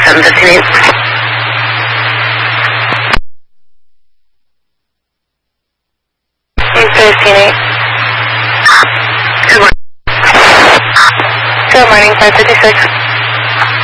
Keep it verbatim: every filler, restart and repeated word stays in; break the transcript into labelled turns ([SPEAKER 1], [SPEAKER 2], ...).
[SPEAKER 1] seven fifteen. eight fifteen eight. Good morning. Good morning, five fifty-six.